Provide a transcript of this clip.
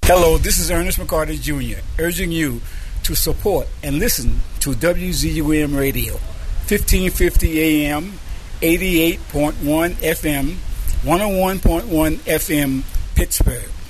Hello, this is Ernest McCarty Jr., urging you to support and listen to WZUM Radio, 1550 AM, 88.1 FM, 101.1 FM, Pittsburgh.